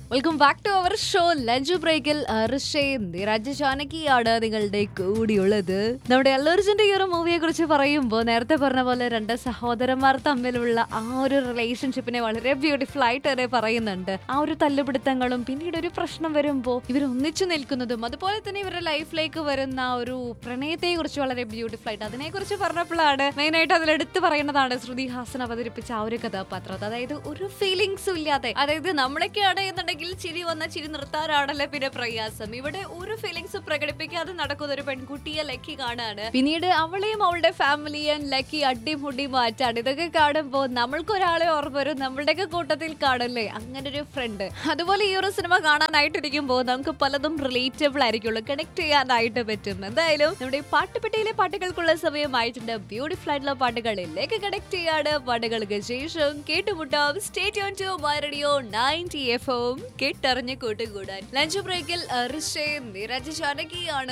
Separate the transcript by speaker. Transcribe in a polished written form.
Speaker 1: Welcome back to our show lunch ബ്രേക്കിൽ ഋഷയും നിരഞ്ജ ജാനകിയാണ് നിങ്ങളുടെ കൂടിയുള്ളത്. നമ്മുടെ അല്ലർജുന്റെ ഈ ഒരു മൂവിയെ കുറിച്ച് പറയുമ്പോൾ നേരത്തെ പറഞ്ഞ പോലെ രണ്ട് സഹോദരന്മാർ തമ്മിലുള്ള ആ ഒരു റിലേഷൻഷിപ്പിനെ വളരെ ബ്യൂട്ടിഫുൾ ആയിട്ട് തന്നെ പറയുന്നുണ്ട്. ആ ഒരു തല്ലുപിടുത്തങ്ങളും പിന്നീട് ഒരു പ്രശ്നം വരുമ്പോൾ ഇവർ ഒന്നിച്ചു നിൽക്കുന്നതും അതുപോലെ തന്നെ ഇവരുടെ ലൈഫിലേക്ക് വരുന്ന ഒരു പ്രണയത്തെ കുറിച്ച് വളരെ ബ്യൂട്ടിഫുൾ ആയിട്ട് അതിനെ കുറിച്ച് പറഞ്ഞപ്പോഴാണ് മെയിൻ ആയിട്ട് അതിലെടുത്ത് പറയുന്നതാണ് ശ്രുതി ഹാസൻ അവതരിപ്പിച്ച ആ ഒരു കഥാപാത്രം. അതായത് ഒരു ഫീലിങ്സും ഇല്ലാതെ, അതായത് നമ്മളൊക്കെയാണ് എന്നുണ്ടെങ്കിൽ ചിരി വന്ന ചിരി നിർത്താനാണല്ലേ പിന്നെ പ്രയാസം. ഇവിടെ ഒരു ഫീലിങ്സ് പ്രകടിപ്പിക്കാതെ നടക്കുന്ന ഒരു പെൺകുട്ടിയെ ലക്കി കാണാണ്. പിന്നീട് അവളെയും അവളുടെ ഫാമിലിയും ലക്കി അടിമുടി മാറ്റാണ്. ഇതൊക്കെ കാണുമ്പോൾ നമ്മൾക്ക് ഒരാളെ ഓർമ്മ വരും, നമ്മളുടെയൊക്കെ കൂട്ടത്തിൽ കാണല്ലേ അങ്ങനെ ഒരു ഫ്രണ്ട്. അതുപോലെ ഈ ഒരു സിനിമ കാണാനായിട്ടിരിക്കുമ്പോൾ നമുക്ക് പലതും റിലേറ്റബിൾ ആയിരിക്കുള്ളൂ, കണക്ട് ചെയ്യാനായിട്ട് പറ്റും. എന്തായാലും നമ്മുടെ പാട്ടുപെട്ടിയിലെ പാട്ടുകൾക്കുള്ള സമയമായിട്ടുണ്ട്. ബ്യൂട്ടിഫുൾ ആയിട്ടുള്ള പാട്ടുകളിലേക്ക് കണക്ട് ചെയ്യാണ്. പാട്ടുകൾക്ക് ശേഷം കേട്ടുമുട്ടാം. Stay tune to my radio 90 FM. കേട്ടറിഞ്ഞ് കൂട്ടുകൂടാൻ ലഞ്ച് ബ്രേക്കിൽ ഋഷയും നിരഞ്ജ ജാനകിയാണ്